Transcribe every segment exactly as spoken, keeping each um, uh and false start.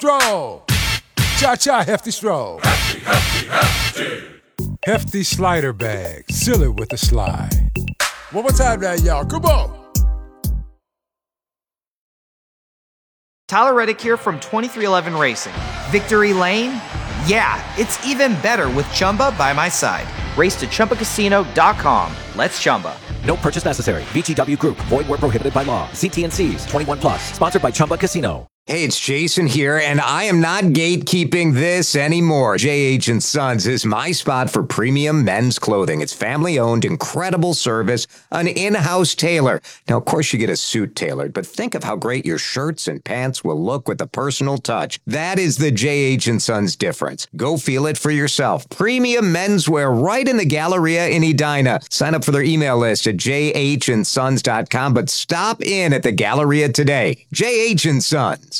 Stroll. Cha-cha, hefty stroll. Hefty, hefty, hefty. Hefty slider bag. Seal it with a slide. One more time now, y'all. Come on. Tyler Reddick here from twenty-three eleven Racing. Victory Lane? Yeah, it's even better with Chumba by my side. Race to Chumba Casino dot com. Let's Chumba. No purchase necessary. V G W Group. Void where prohibited by law. See T and C's. twenty-one plus. Sponsored by Chumba Casino. Hey, it's Jason here, and I am not gatekeeping this anymore. J H and Sons is my spot for premium men's clothing. It's family-owned, incredible service, an in-house tailor. Now, of course, you get a suit tailored, but think of how great your shirts and pants will look with a personal touch. That is the J H and Sons difference. Go feel it for yourself. Premium menswear right in the Galleria in Edina. Sign up for their email list at j h and sons dot com, but stop in at the Galleria today. J H and Sons.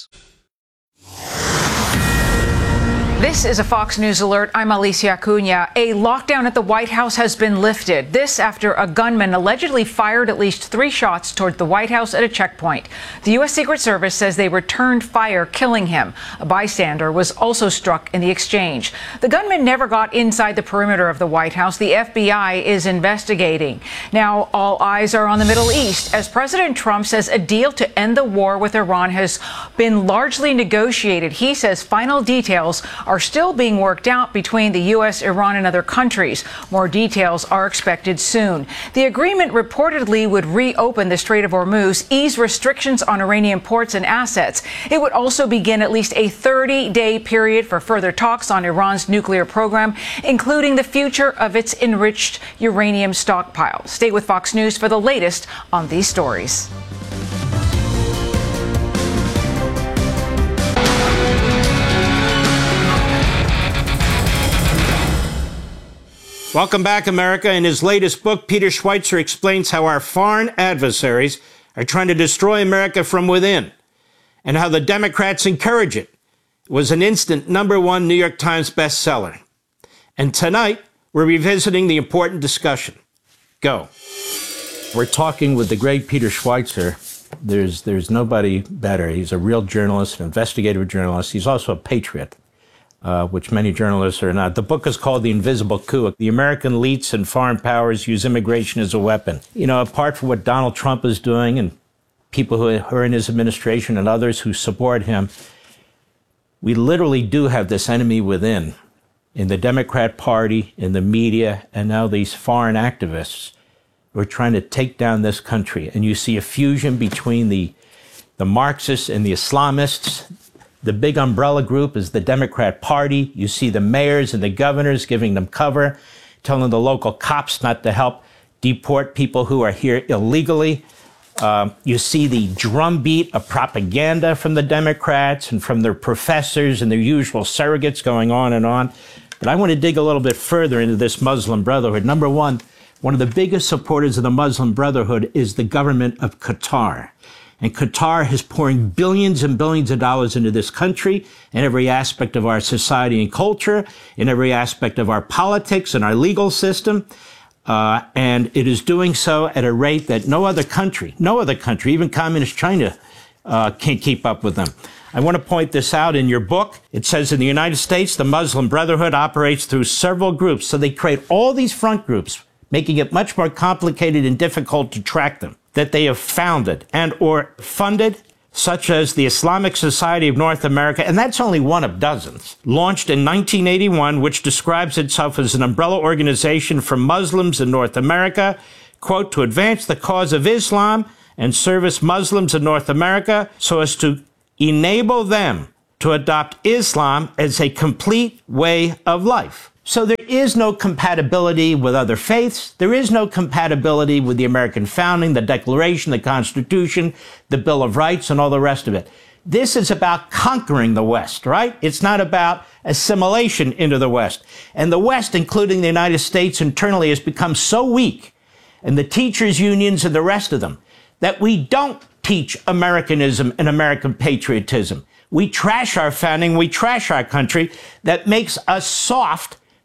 This is a Fox News alert. I'm Alicia Cunha. A lockdown at the White House has been lifted. This after a gunman allegedly fired at least three shots toward the White House at a checkpoint. The U S Secret Service says they returned fire, killing him. A bystander was also struck in the exchange. The gunman never got inside the perimeter of the White House. The F B I is investigating. Now, all eyes are on the Middle East as President Trump says a deal to end the war with Iran has been largely negotiated. He says final details are still being worked out between the U S, Iran, and other countries. More details are expected soon. The agreement reportedly would reopen the Strait of Hormuz, ease restrictions on Iranian ports and assets. It would also begin at least a thirty-day period for further talks on Iran's nuclear program, including the future of its enriched uranium stockpile. Stay with Fox News for the latest on these stories. Welcome back, America. In his latest book, Peter Schweizer explains how our foreign adversaries are trying to destroy America from within and how the Democrats encourage it. It was an instant number one New York Times bestseller. And tonight, we're revisiting the important discussion. Go. We're talking with the great Peter Schweizer. There's, there's nobody better. He's a real journalist, an investigative journalist. He's also a patriot. Uh, which many journalists are not. The book is called The Invisible Coup. The American elites and foreign powers use immigration as a weapon. You know, apart from what Donald Trump is doing and people who are in his administration and others who support him, we literally do have this enemy within, in the Democrat Party, in the media, and now these foreign activists who are trying to take down this country. And you see a fusion between the, the Marxists and the Islamists. The big umbrella group is the Democrat Party. You see the mayors and the governors giving them cover, telling the local cops not to help deport people who are here illegally. Um, you see the drumbeat of propaganda from the Democrats and from their professors and their usual surrogates going on and on. But I want to dig a little bit further into this Muslim Brotherhood. Number one, one of the biggest supporters of the Muslim Brotherhood is the government of Qatar. And Qatar is pouring billions and billions of dollars into this country in every aspect of our society and culture, in every aspect of our politics and our legal system. Uh, and it is doing so at a rate that no other country, no other country, even communist China, uh, can't keep up with them. I want to point this out in your book. It says in the United States, the Muslim Brotherhood operates through several groups. So they create all these front groups, making it much more complicated and difficult to track them, that they have founded and or funded, such as the Islamic Society of North America, and that's only one of dozens, launched in nineteen eighty-one, which describes itself as an umbrella organization for Muslims in North America, quote, to advance the cause of Islam and service Muslims in North America so as to enable them to adopt Islam as a complete way of life. So there is no compatibility with other faiths. There is no compatibility with the American founding, the Declaration, the Constitution, the Bill of Rights, and all the rest of it. This is about conquering the West, right? It's not about assimilation into the West. And the West, including the United States internally, has become so weak, and the teachers' unions and the rest of them, that we don't teach Americanism and American patriotism. We trash our founding, we trash our country. That makes us soft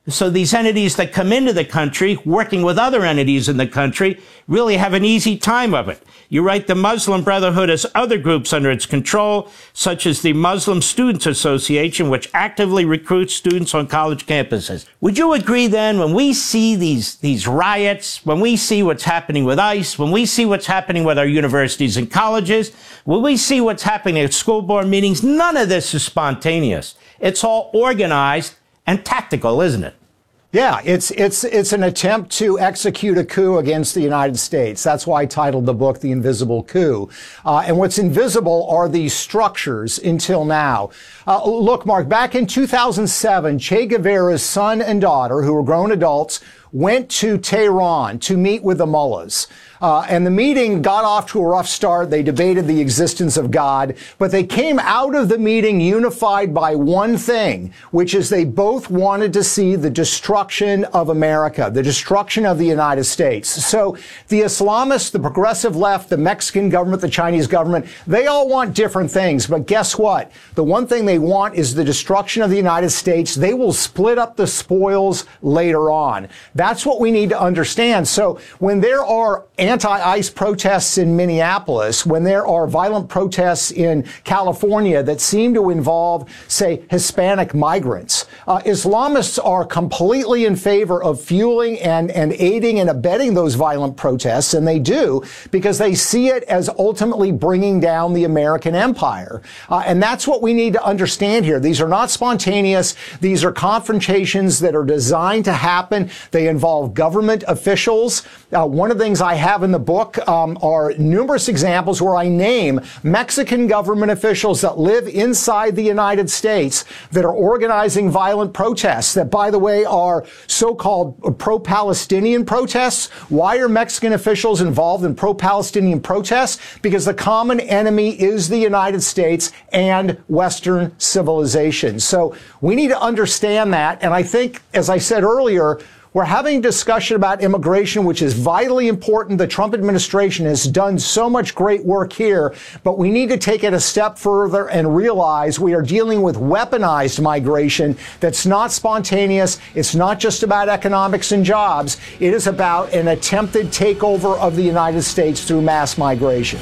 So these entities that come into the country, working with other entities in the country, really have an easy time of it. You write the Muslim Brotherhood has other groups under its control, such as the Muslim Students Association, which actively recruits students on college campuses. Would you agree then, when we see these, these riots, when we see what's happening with ICE, when we see what's happening with our universities and colleges, when we see what's happening at school board meetings, none of this is spontaneous. It's all organized and tactical, isn't it? Yeah, it's it's it's an attempt to execute a coup against the United States. That's why I titled the book The Invisible Coup. Uh, and what's invisible are these structures until now. Uh, look, Mark, back in two thousand seven, Che Guevara's son and daughter, who were grown adults, went to Tehran to meet with the mullahs. Uh, and the meeting got off to a rough start. They debated the existence of God, but they came out of the meeting unified by one thing, which is they both wanted to see the destruction of America, the destruction of the United States. So the Islamists, the progressive left, the Mexican government, the Chinese government, they all want different things. But guess what? The one thing they want is the destruction of the United States. They will split up the spoils later on. That's what we need to understand. So when there are anti-ICE protests in Minneapolis, when there are violent protests in California that seem to involve, say, Hispanic migrants, uh, Islamists are completely in favor of fueling and, and aiding and abetting those violent protests, and they do because they see it as ultimately bringing down the American empire. Uh, and that's what we need to understand here. These are not spontaneous. These are confrontations that are designed to happen. They involve government officials. Uh, one of the things I have in the book um, are numerous examples where I name Mexican government officials that live inside the United States that are organizing violent protests that, by the way, are so-called pro-Palestinian protests. Why are Mexican officials involved in pro-Palestinian protests? Because the common enemy is the United States and Western civilization. So we need to understand that. And I think, as I said earlier, we're having a discussion about immigration, which is vitally important. The Trump administration has done so much great work here, but we need to take it a step further and realize we are dealing with weaponized migration that's not spontaneous. It's not just about economics and jobs. It is about an attempted takeover of the United States through mass migration.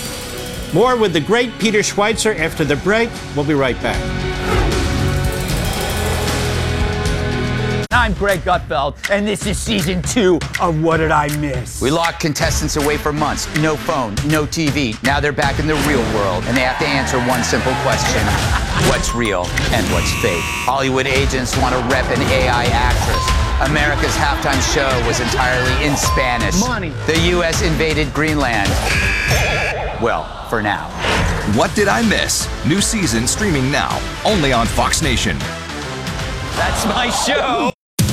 More with the great Peter Schweizer after the break. We'll be right back. I'm Greg Gutfeld, and this is season two of What Did I Miss? We locked contestants away for months. No phone, no T V. Now they're back in the real world, and they have to answer one simple question. What's real and what's fake? Hollywood agents want to rep an A I actress. America's halftime show was entirely in Spanish. Money. The U S invaded Greenland. Well, for now. What Did I Miss? New season streaming now, only on Fox Nation. That's my show.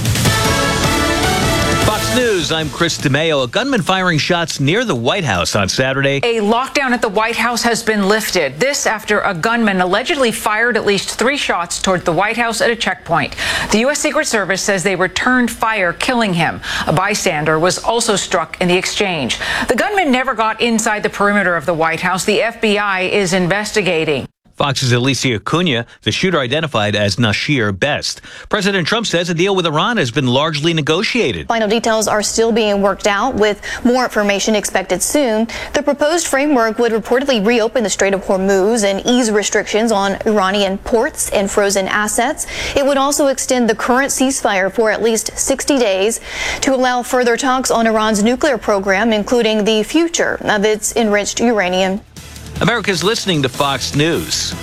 Fox News, I'm Chris DeMeo. A gunman firing shots near the White House on Saturday. A lockdown at the White House has been lifted. This after a gunman allegedly fired at least three shots toward the White House at a checkpoint. The U S Secret Service says they returned fire, killing him. A bystander was also struck in the exchange. The gunman never got inside the perimeter of the White House. The F B I is investigating. Fox's Alicia Cunha, the shooter identified as Nasheer Best. President Trump says a deal with Iran has been largely negotiated. Final details are still being worked out, with more information expected soon. The proposed framework would reportedly reopen the Strait of Hormuz and ease restrictions on Iranian ports and frozen assets. It would also extend the current ceasefire for at least sixty days to allow further talks on Iran's nuclear program, including the future of its enriched uranium. America's listening to Fox News.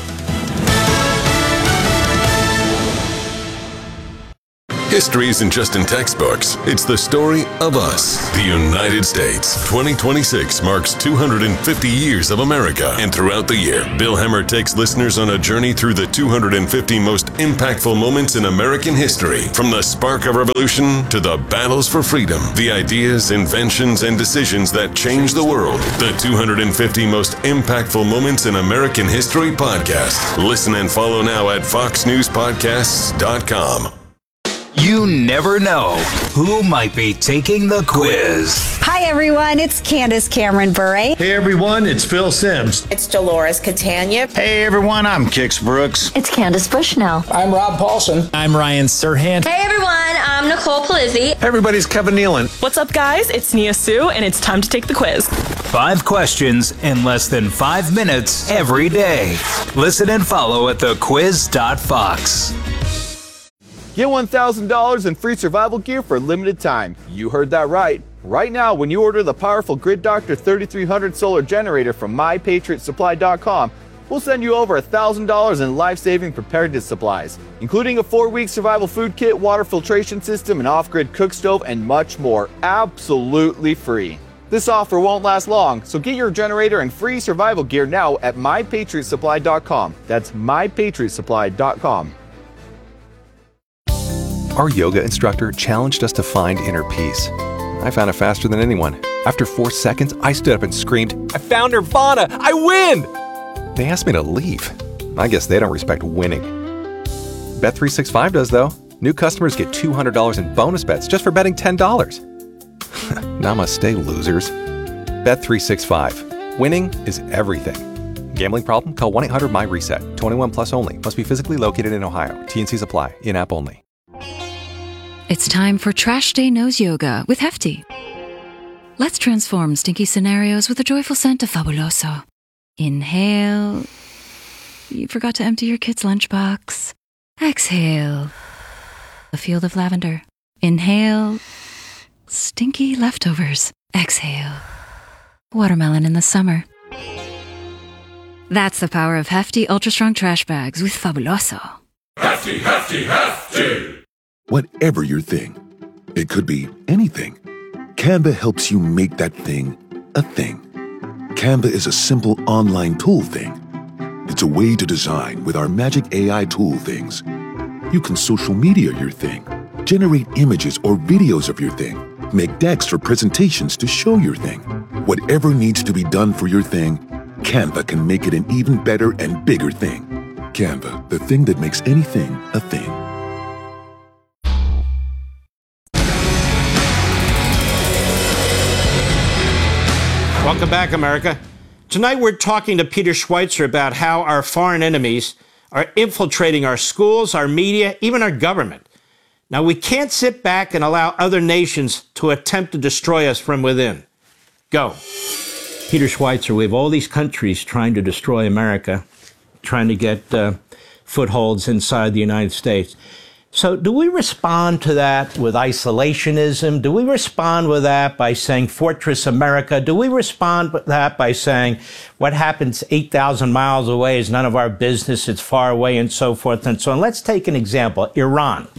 History isn't just in textbooks. It's the story of us, the United States. twenty twenty-six marks two hundred fifty years of America. And throughout the year, Bill Hemmer takes listeners on a journey through the two hundred fifty most impactful moments in American history. From the spark of revolution to the battles for freedom, the ideas, inventions, and decisions that changed the world. The two hundred fifty most impactful moments in American history podcast. Listen and follow now at fox news podcasts dot com. You never know who might be taking the quiz. Hi, everyone. It's Candace Cameron Bure. Hey, everyone. It's Phil Sims. It's Dolores Catania. Hey, everyone. I'm Kix Brooks. It's Candace Bushnell. I'm Rob Paulson. I'm Ryan Serhant. Hey, everyone. I'm Nicole Palizzi. Hey everybody, it's Kevin Nealon. What's up, guys? It's Nia Sue, and it's time to take the quiz. Five questions in less than five minutes every day. Listen and follow at the quiz dot fox. Get one thousand dollars in free survival gear for a limited time. You heard that right. Right now, when you order the powerful Grid Doctor thirty-three hundred solar generator from my patriot supply dot com, we'll send you over one thousand dollars in life-saving preparedness supplies, including a four-week survival food kit, water filtration system, an off-grid cook stove, and much more, absolutely free. This offer won't last long, so get your generator and free survival gear now at my patriot supply dot com. That's my patriot supply dot com. Our yoga instructor challenged us to find inner peace. I found it faster than anyone. After four seconds, I stood up and screamed, "I found Nirvana! I win!" They asked me to leave. I guess they don't respect winning. Bet three sixty-five does, though. New customers get two hundred dollars in bonus bets just for betting ten dollars. Namaste, losers. Bet three sixty-five. Winning is everything. Gambling problem? Call one eight hundred my reset. twenty-one plus only. Must be physically located in Ohio. T N Cs apply. In-app only. It's time for Trash Day Nose Yoga with Hefty. Let's transform stinky scenarios with a joyful scent of Fabuloso. Inhale. You forgot to empty your kid's lunchbox. Exhale. A field of lavender. Inhale. Stinky leftovers. Exhale. Watermelon in the summer. That's the power of Hefty Ultra Strong Trash Bags with Fabuloso. Hefty, hefty, hefty! Whatever your thing, it could be anything. Canva helps you make that thing a thing. Canva is a simple online tool thing. It's a way to design with our magic A I tool things. You can social media your thing, generate images or videos of your thing, make decks or presentations to show your thing. Whatever needs to be done for your thing, Canva can make it an even better and bigger thing. Canva, the thing that makes anything a thing. Welcome back, America. Tonight we're talking to Peter Schweizer about how our foreign enemies are infiltrating our schools, our media, even our government. Now, we can't sit back and allow other nations to attempt to destroy us from within. Go. Peter Schweizer, we have all these countries trying to destroy America, trying to get uh, footholds inside the United States. So do we respond to that with isolationism? Do we respond with that by saying Fortress America? Do we respond with that by saying what happens eight thousand miles away is none of our business, it's far away, and so forth and so on? Let's take an example, Iran.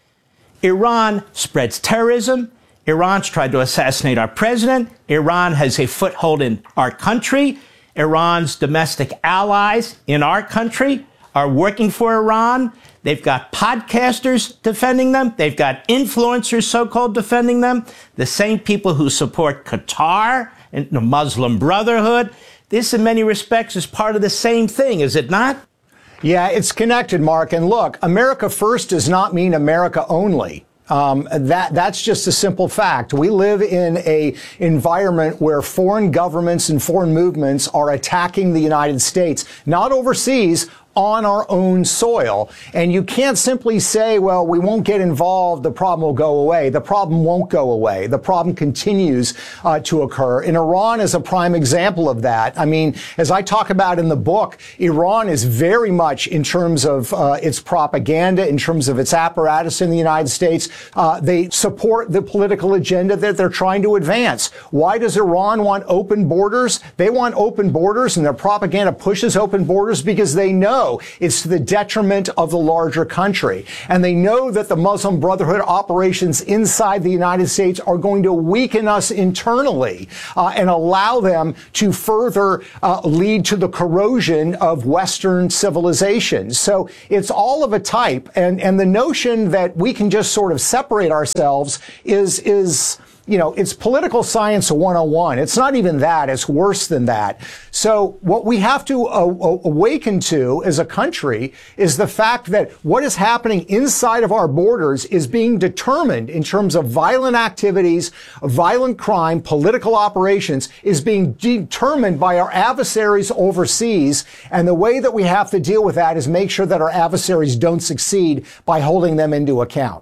Iran spreads terrorism. Iran's tried to assassinate our president. Iran has a foothold in our country. Iran's domestic allies in our country are working for Iran. They've got podcasters defending them. They've got influencers, so-called, defending them. The same people who support Qatar and the Muslim Brotherhood. This, in many respects, is part of the same thing, is it not? Yeah, it's connected, Mark. And look, America first does not mean America only. Um, that that's just a simple fact. We live in a environment where foreign governments and foreign movements are attacking the United States, not overseas, on our own soil. And you can't simply say, well, we won't get involved, the problem will go away. The problem won't go away. The problem continues uh, to occur. And Iran is a prime example of that. I mean, as I talk about in the book, Iran is very much, in terms of uh, its propaganda, in terms of its apparatus in the United States, uh, they support the political agenda that they're trying to advance. Why does Iran want open borders? They want open borders, and their propaganda pushes open borders because they know it's to the detriment of the larger country. And they know that the Muslim Brotherhood operations inside the United States are going to weaken us internally uh, and allow them to further uh, lead to the corrosion of Western civilization. So it's all of a type. And, and the notion that we can just sort of separate ourselves is, is, you know, it's political science one oh one. It's not even that. It's worse than that. So what we have to uh, awaken to as a country is the fact that what is happening inside of our borders is being determined in terms of violent activities, violent crime, political operations, is being determined by our adversaries overseas. And the way that we have to deal with that is make sure that our adversaries don't succeed by holding them into account.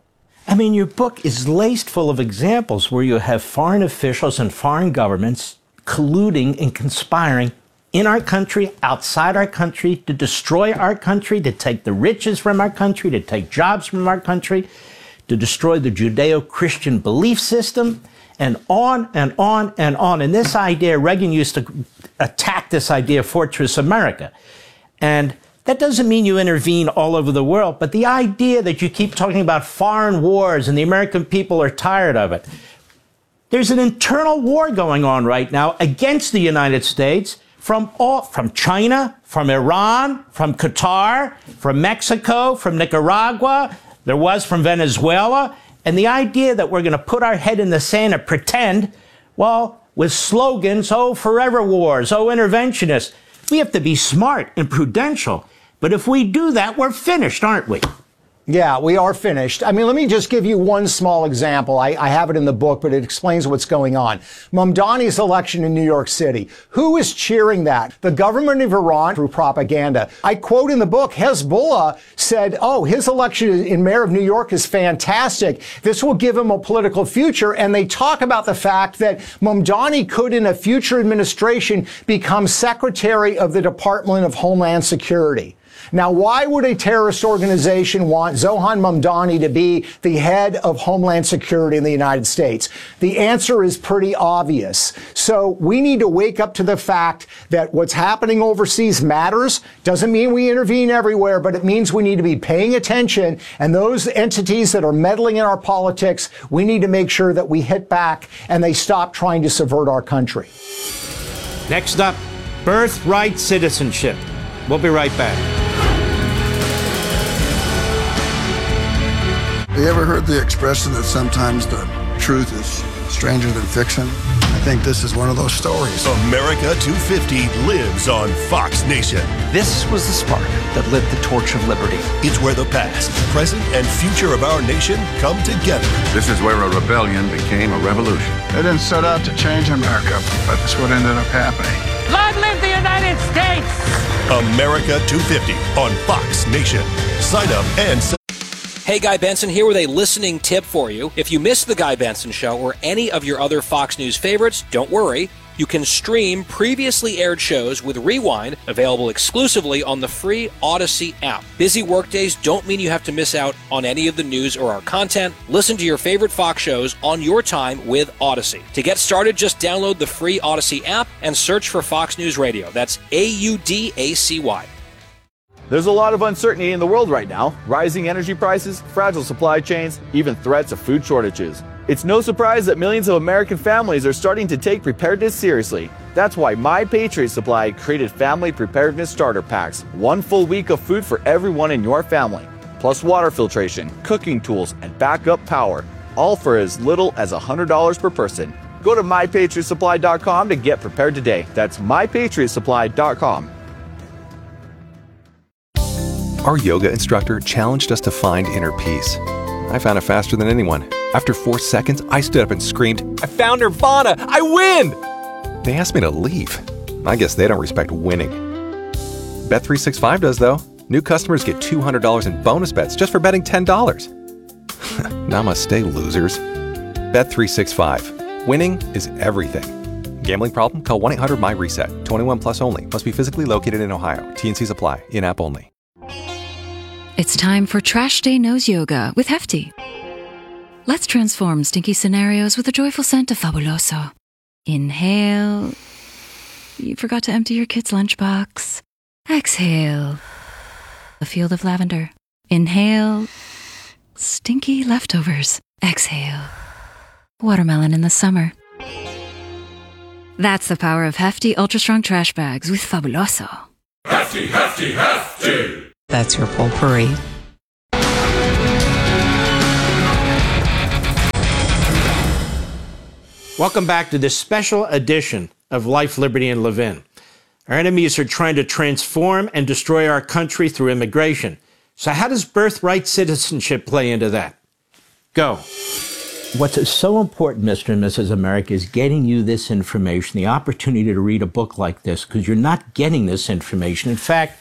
I mean, your book is laced full of examples where you have foreign officials and foreign governments colluding and conspiring in our country, outside our country, to destroy our country, to take the riches from our country, to take jobs from our country, to destroy the Judeo-Christian belief system, and on and on and on. And this idea, Reagan used to attack this idea of Fortress America. And that doesn't mean you intervene all over the world, but the idea that you keep talking about foreign wars and the American people are tired of it. There's an internal war going on right now against the United States from all, from China, from Iran, from Qatar, from Mexico, from Nicaragua. There was from Venezuela. And the idea that we're going to put our head in the sand and pretend, well, with slogans, oh, forever wars, oh, interventionists. We have to be smart and prudential. But if we do that, we're finished, aren't we? Yeah, we are finished. I mean, let me just give you one small example. I, I have it in the book, but it explains what's going on. Mamdani's election in New York City. Who is cheering that? The government of Iran through propaganda. I quote in the book, Hezbollah said, oh, his election in mayor of New York is fantastic. This will give him a political future. And they talk about the fact that Mamdani could, in a future administration, become secretary of the Department of Homeland Security. Now, why would a terrorist organization want Zohan Mamdani to be the head of Homeland Security in the United States? The answer is pretty obvious. So we need to wake up to the fact that what's happening overseas matters. Doesn't mean we intervene everywhere, but it means we need to be paying attention. And those entities that are meddling in our politics, we need to make sure that we hit back and they stop trying to subvert our country. Next up, birthright citizenship. We'll be right back. Have you ever heard the expression that sometimes the truth is stranger than fiction? I think this is one of those stories. America two fifty lives on Fox Nation. This was the spark that lit the torch of liberty. It's where the past, present, and future of our nation come together. This is where a rebellion became a revolution. They didn't set out to change America, but that's what ended up happening. Long live the United States! America two fifty on Fox Nation. Sign up and... Hey, Guy Benson here with a listening tip for you. If you missed The Guy Benson Show or any of your other Fox News favorites, don't worry. You can stream previously aired shows with Rewind, available exclusively on the free Odyssey app. Busy workdays don't mean you have to miss out on any of the news or our content. Listen to your favorite Fox shows on your time with Odyssey. To get started, just download the free Odyssey app and search for Fox News Radio. That's A U D A C Y. There's a lot of uncertainty in the world right now. Rising energy prices, fragile supply chains, even threats of food shortages. It's no surprise that millions of American families are starting to take preparedness seriously. That's why My Patriot Supply created Family Preparedness Starter Packs. One full week of food for everyone in your family. Plus water filtration, cooking tools, and backup power. All for as little as one hundred dollars per person. Go to my patriot supply dot com to get prepared today. That's my patriot supply dot com. Our yoga instructor challenged us to find inner peace. I found it faster than anyone. After four seconds, I stood up and screamed, I found Nirvana! I win! They asked me to leave. I guess they don't respect winning. Bet three sixty-five does, though. New customers get two hundred dollars in bonus bets just for betting ten dollars. Namaste, losers. Bet three sixty-five. Winning is everything. Gambling problem? Call one eight hundred my reset. twenty-one plus only. Must be physically located in Ohio. T and Cs apply. In-app only. It's time for Trash Day Nose Yoga with Hefty. Let's transform stinky scenarios with a joyful scent of Fabuloso. Inhale. You forgot to empty your kid's lunchbox. Exhale. A field of lavender. Inhale. Stinky leftovers. Exhale. Watermelon in the summer. That's the power of Hefty Ultra Strong Trash Bags with Fabuloso. Hefty, hefty, hefty! That's your potpourri. Welcome back to this special edition of Life, Liberty, and Levin. Our enemies are trying to transform and destroy our country through immigration. So how does birthright citizenship play into that? Go. What's so important, Mister and Missus America, is getting you this information, the opportunity to read a book like this, because you're not getting this information. In fact,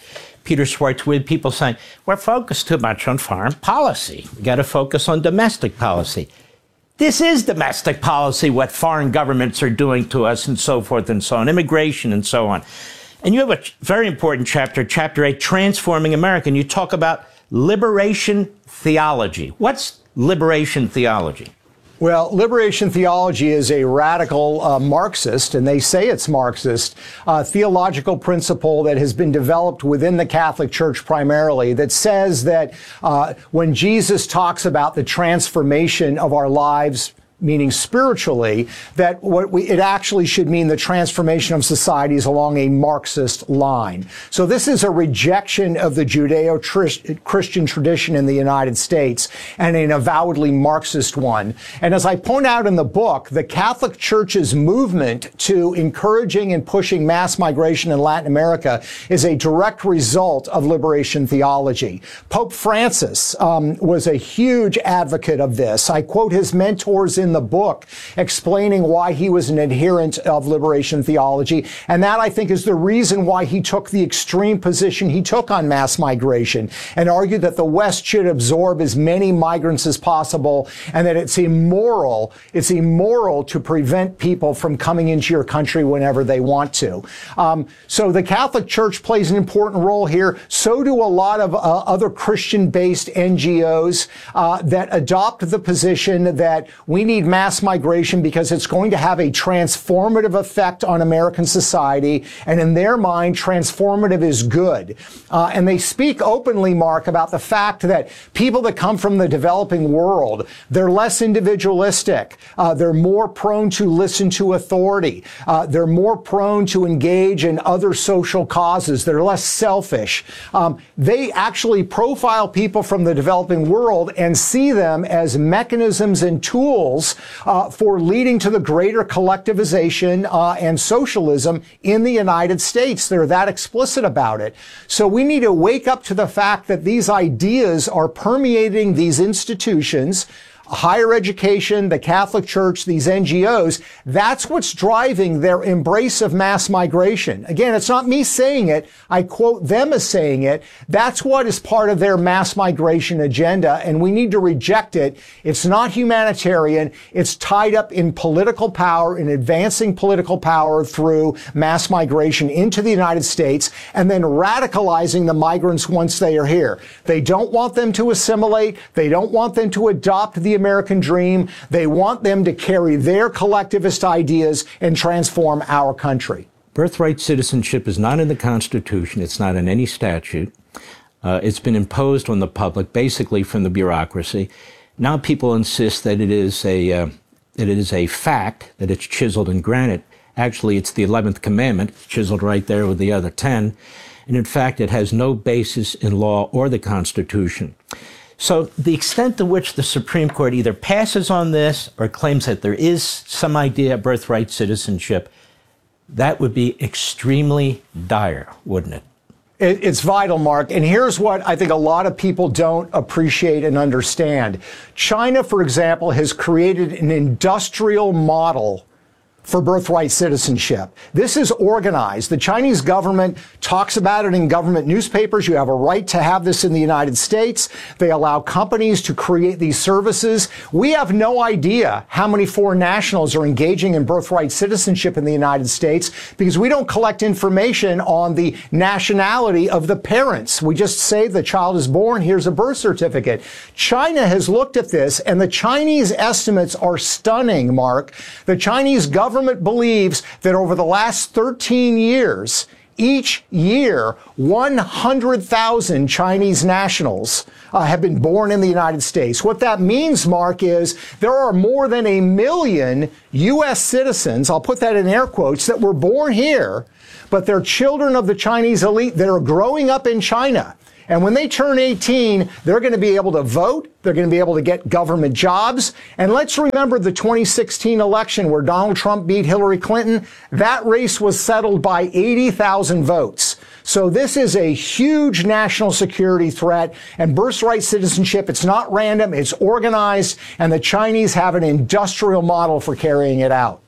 Peter Schwartz with people saying, we're focused too much on foreign policy. We got to focus on domestic policy. This is domestic policy, what foreign governments are doing to us and so forth and so on, immigration and so on. And you have a very important chapter, chapter eight, Transforming America, and you talk about liberation theology. What's liberation theology? Well, liberation theology is a radical uh, Marxist, and they say it's Marxist, uh, theological principle that has been developed within the Catholic Church primarily that says that uh, when Jesus talks about the transformation of our lives, meaning spiritually, that what we, it actually should mean the transformation of societies along a Marxist line. So this is a rejection of the Judeo-Christian tradition in the United States and an avowedly Marxist one. And as I point out in the book, the Catholic Church's movement to encouraging and pushing mass migration in Latin America is a direct result of liberation theology. Pope Francis um, was a huge advocate of this. I quote his mentors in the book explaining why he was an adherent of liberation theology. And that, I think, is the reason why he took the extreme position he took on mass migration and argued that the West should absorb as many migrants as possible and that it's immoral, it's immoral to prevent people from coming into your country whenever they want to. Um, so the Catholic Church plays an important role here. So do a lot of uh, other Christian-based N G Os uh, that adopt the position that we need mass migration because it's going to have a transformative effect on American society, and in their mind, transformative is good. Uh, and they speak openly, Mark, about the fact that people that come from the developing world, they're less individualistic, uh, they're more prone to listen to authority, uh, they're more prone to engage in other social causes, they're less selfish. Um, they actually profile people from the developing world and see them as mechanisms and tools Uh, for leading to the greater collectivization uh, and socialism in the United States. They're that explicit about it. So we need to wake up to the fact that these ideas are permeating these institutions, higher education, the Catholic Church, these N G Os. That's what's driving their embrace of mass migration. Again, it's not me saying it. I quote them as saying it. That's what is part of their mass migration agenda, and we need to reject it. It's not humanitarian. It's tied up in political power, in advancing political power through mass migration into the United States, and then radicalizing the migrants once they are here. They don't want them to assimilate. They don't want them to adopt the American dream. They want them to carry their collectivist ideas and transform our country. Birthright citizenship is not in the Constitution. It's not in any statute. Uh, it's been imposed on the public, basically from the bureaucracy. Now people insist that it is a uh, that it is a fact, that it's chiseled in granite. Actually, it's the eleventh commandment, chiseled right there with the other ten. And in fact, it has no basis in law or the Constitution. So the extent to which the Supreme Court either passes on this or claims that there is some idea of birthright citizenship, that would be extremely dire, wouldn't it? It's vital, Mark. And here's what I think a lot of people don't appreciate and understand. China, for example, has created an industrial model for birthright citizenship. This is organized. The Chinese government talks about it in government newspapers. You have a right to have this in the United States. They allow companies to create these services. We have no idea how many foreign nationals are engaging in birthright citizenship in the United States because we don't collect information on the nationality of the parents. We just say the child is born, here's a birth certificate. China has looked at this, and the Chinese estimates are stunning, Mark. The Chinese government government believes that over the last thirteen years, each year, one hundred thousand Chinese nationals uh, have been born in the United States. What that means, Mark, is there are more than a million U S citizens, I'll put that in air quotes, that were born here, but they're children of the Chinese elite that are growing up in China. And when they turn eighteen, they're going to be able to vote. They're going to be able to get government jobs. And let's remember the twenty sixteen election where Donald Trump beat Hillary Clinton. That race was settled by eighty thousand votes. So this is a huge national security threat. And birthright citizenship, it's not random, it's organized, and the Chinese have an industrial model for carrying it out.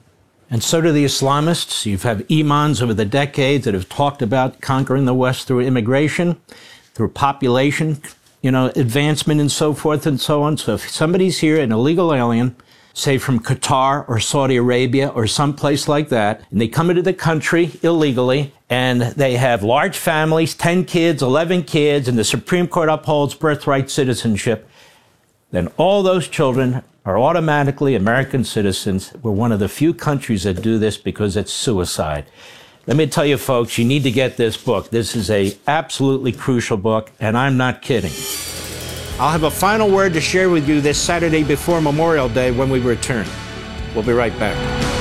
And so do the Islamists. You've had imams over the decades that have talked about conquering the West through immigration, through population, you know, advancement and so forth and so on. So if somebody's here, an illegal alien, say from Qatar or Saudi Arabia or someplace like that, and they come into the country illegally, and they have large families, ten kids, eleven kids, and the Supreme Court upholds birthright citizenship, then all those children are automatically American citizens. We're one of the few countries that do this because it's suicide. Let me tell you, folks, you need to get this book. This is a absolutely crucial book, and I'm not kidding. I'll have a final word to share with you this Saturday before Memorial Day when we return. We'll be right back.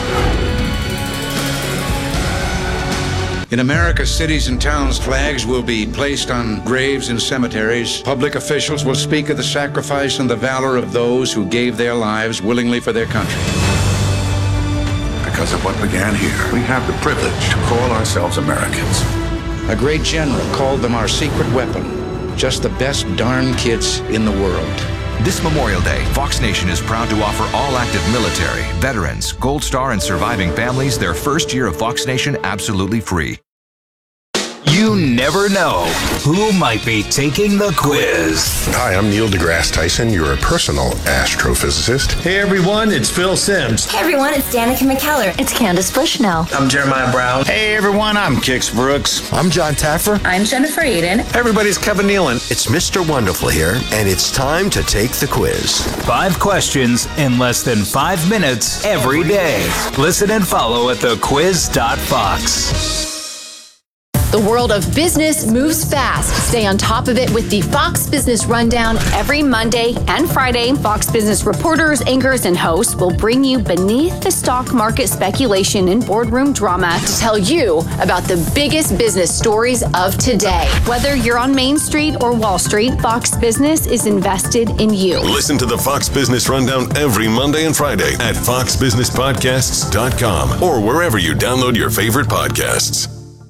In America, cities and towns' flags will be placed on graves and cemeteries. Public officials will speak of the sacrifice and the valor of those who gave their lives willingly for their country. Because of what began here, we have the privilege to call ourselves Americans. A great general called them our secret weapon, just the best darn kids in the world. This Memorial Day, Fox Nation is proud to offer all active military, veterans, Gold Star, and surviving families their first year of Fox Nation absolutely free. You never know who might be taking the quiz. Hi, I'm Neil deGrasse Tyson, your personal astrophysicist. Hey everyone, it's Phil Simms. Hey everyone, it's Danica McKellar. It's Candace Bushnell. I'm Jeremiah Brown. Hey everyone, I'm Kix Brooks. I'm John Taffer. I'm Jennifer Aiden. Everybody's Kevin Nealon. It's Mister Wonderful here, and it's time to take the quiz. Five questions in less than five minutes every day. Listen and follow at the quiz dot fox. The world of business moves fast. Stay on top of it with the Fox Business Rundown every Monday and Friday. Fox Business reporters, anchors, and hosts will bring you beneath the stock market speculation and boardroom drama to tell you about the biggest business stories of today. Whether you're on Main Street or Wall Street, Fox Business is invested in you. Listen to the Fox Business Rundown every Monday and Friday at fox business podcasts dot com or wherever you download your favorite podcasts.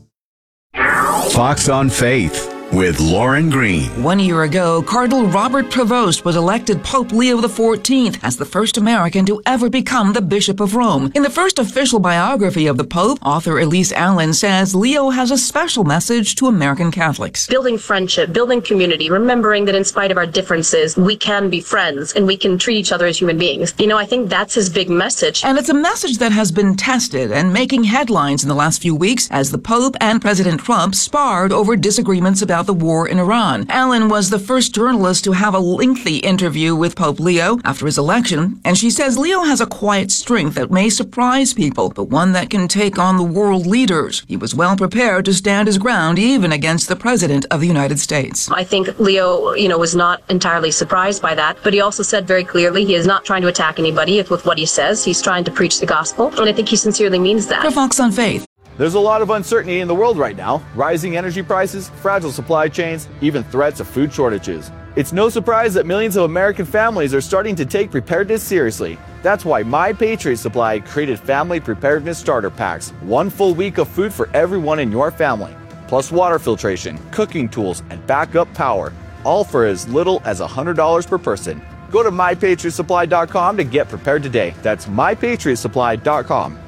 Fox on Faith with Lauren Green. One year ago, Cardinal Robert Prevost was elected Pope Leo the fourteenth as the first American to ever become the Bishop of Rome. In the first official biography of the Pope, author Elise Allen says Leo has a special message to American Catholics. Building friendship, building community, remembering that in spite of our differences, we can be friends and we can treat each other as human beings. You know, I think that's his big message. And it's a message that has been tested and making headlines in the last few weeks as the Pope and President Trump sparred over disagreements about the war in Iran. Allen was the first journalist to have a lengthy interview with Pope Leo after his election, and she says Leo has a quiet strength that may surprise people, but one that can take on the world leaders. He was well prepared to stand his ground even against the President of the United States. I think Leo, you know, was not entirely surprised by that, but he also said very clearly he is not trying to attack anybody with what he says. He's trying to preach the gospel, and I think he sincerely means that. For Fox on Faith. There's a lot of uncertainty in the world right now. Rising energy prices, fragile supply chains, even threats of food shortages. It's no surprise that millions of American families are starting to take preparedness seriously. That's why My Patriot Supply created Family Preparedness Starter Packs. One full week of food for everyone in your family. Plus water filtration, cooking tools, and backup power. All for as little as one hundred dollars per person. Go to my patriot supply dot com to get prepared today. That's my patriot supply dot com.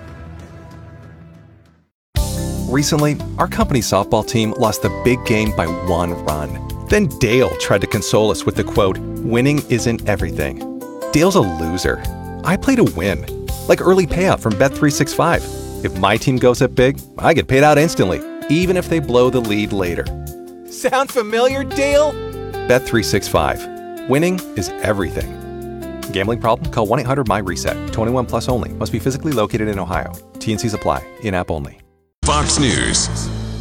Recently, our company's softball team lost the big game by one run. Then Dale tried to console us with the quote, "Winning isn't everything." Dale's a loser. I play to win. Like early payout from Bet three sixty-five. If my team goes up big, I get paid out instantly, even if they blow the lead later. Sound familiar, Dale? Bet three sixty-five. Winning is everything. Gambling problem? Call one eight hundred M Y reset. twenty-one plus only. Must be physically located in Ohio. T and Cs apply. In-app only. Fox News.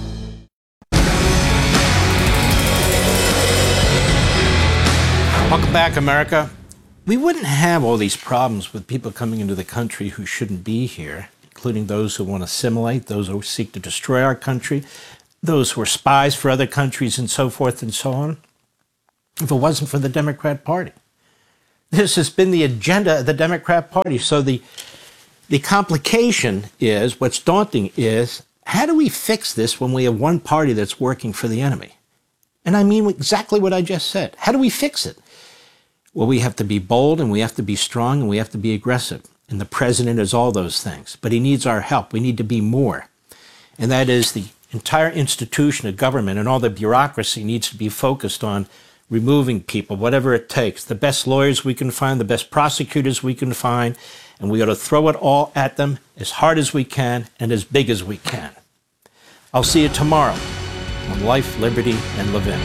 Welcome back, America. We wouldn't have all these problems with people coming into the country who shouldn't be here, including those who want to assimilate, those who seek to destroy our country, those who are spies for other countries, and so forth and so on, if it wasn't for the Democrat Party. This has been the agenda of the Democrat Party. So the, the complication is, what's daunting is, how do we fix this when we have one party that's working for the enemy? And I mean exactly what I just said. How do we fix it? Well, we have to be bold, and we have to be strong, and we have to be aggressive. And the president is all those things. But he needs our help. We need to be more. And that is the entire institution of government and all the bureaucracy needs to be focused on removing people, whatever it takes. The best lawyers we can find, the best prosecutors we can find, and we ought to throw it all at them as hard as we can and as big as we can. I'll see you tomorrow on Life, Liberty, and Levin.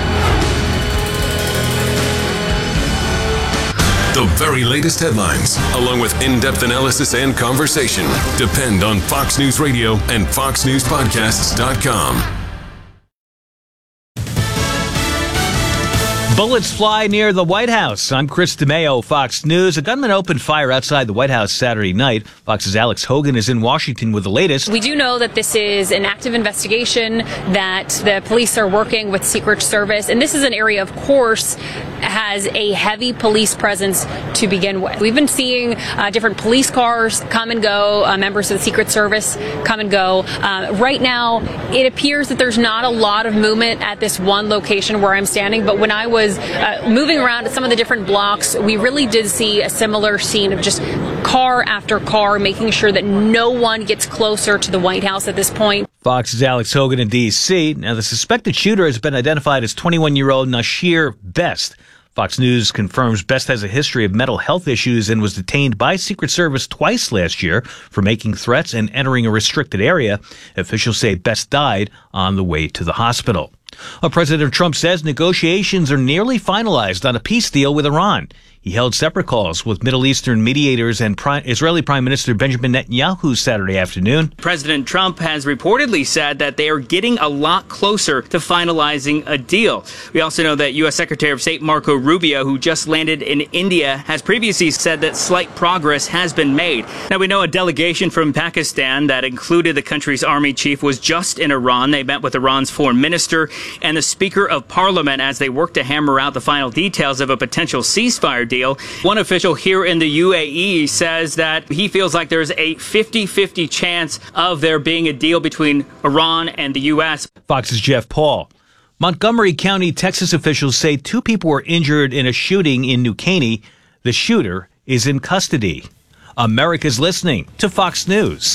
The very latest headlines, along with in-depth analysis and conversation, depend on Fox News Radio and fox news podcasts dot com. Bullets fly near the White House. I'm Chris DeMeo, Fox News. A gunman opened fire outside the White House Saturday night. Fox's Alex Hogan is in Washington with the latest. We do know that this is an active investigation, that the police are working with Secret Service, and this is an area, of course, has a heavy police presence to begin with. We've been seeing uh, different police cars come and go, uh, members of the Secret Service come and go. Uh, right now, it appears that there's not a lot of movement at this one location where I'm standing, but when I was uh, moving around at some of the different blocks, we really did see a similar scene of just car after car, making sure that no one gets closer to the White House at this point. Fox's Alex Hogan in D C. Now, the suspected shooter has been identified as twenty-one-year-old Nasheer Best. Fox News confirms Best has a history of mental health issues and was detained by Secret Service twice last year for making threats and entering a restricted area. Officials say Best died on the way to the hospital. Well, President Trump says negotiations are nearly finalized on a peace deal with Iran. He held separate calls with Middle Eastern mediators and Pri- Israeli Prime Minister Benjamin Netanyahu Saturday afternoon. President Trump has reportedly said that they are getting a lot closer to finalizing a deal. We also know that U S Secretary of State Marco Rubio, who just landed in India, has previously said that slight progress has been made. Now, we know a delegation from Pakistan that included the country's army chief was just in Iran. They met with Iran's foreign minister and the Speaker of Parliament as they work to hammer out the final details of a potential ceasefire deal. One official here in the U A E says that he feels like there's a fifty-fifty chance of there being a deal between Iran and the U S. Fox's Jeff Paul. Montgomery County, Texas officials say two people were injured in a shooting in New Caney. The shooter is in custody. America's listening to Fox News.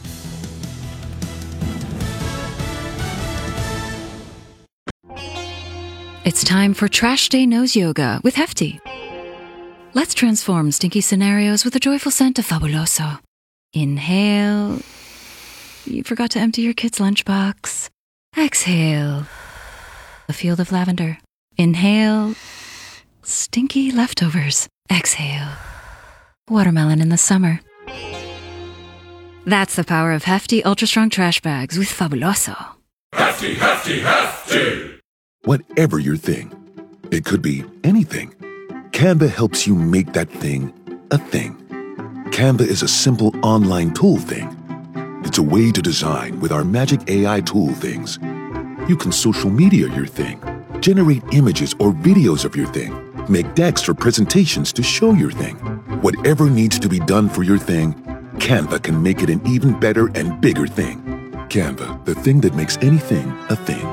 It's time for Trash Day Nose Yoga with Hefty. Let's transform stinky scenarios with the joyful scent of Fabuloso. Inhale. You forgot to empty your kid's lunchbox. Exhale. A field of lavender. Inhale. Stinky leftovers. Exhale. Watermelon in the summer. That's the power of Hefty Ultra Strong Trash Bags with Fabuloso. Hefty, hefty, hefty! Whatever your thing, it could be anything. Canva helps you make that thing a thing. Canva is a simple online tool thing. It's a way to design with our magic A I tool things. You can social media your thing, generate images or videos of your thing, make decks or presentations to show your thing. Whatever needs to be done for your thing, Canva can make it an even better and bigger thing. Canva, the thing that makes anything a thing.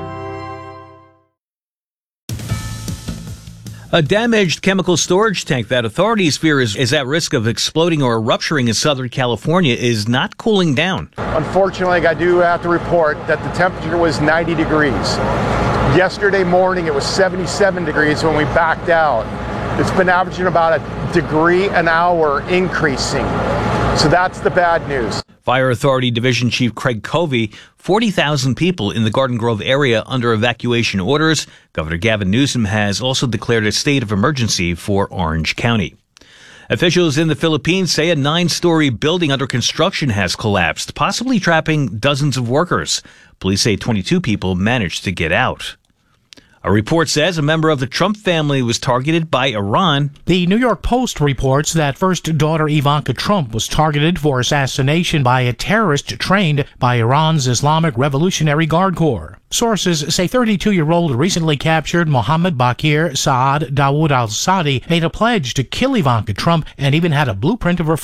A damaged chemical storage tank that authorities fear is, is at risk of exploding or rupturing in Southern California is not cooling down. Unfortunately, I do have to report that the temperature was ninety degrees. Yesterday morning, it was seventy-seven degrees when we backed out. It's been averaging about a degree an hour increasing. So that's the bad news. Fire Authority Division Chief Craig Covey, forty thousand people in the Garden Grove area under evacuation orders. Governor Gavin Newsom has also declared a state of emergency for Orange County. Officials in the Philippines say a nine-story building under construction has collapsed, possibly trapping dozens of workers. Police say twenty-two people managed to get out. A report says a member of the Trump family was targeted by Iran. The New York Post reports that first daughter Ivanka Trump was targeted for assassination by a terrorist trained by Iran's Islamic Revolutionary Guard Corps. Sources say thirty-two-year-old recently captured Mohammed Bakir Saad Dawood al-Sadi made a pledge to kill Ivanka Trump and even had a blueprint of her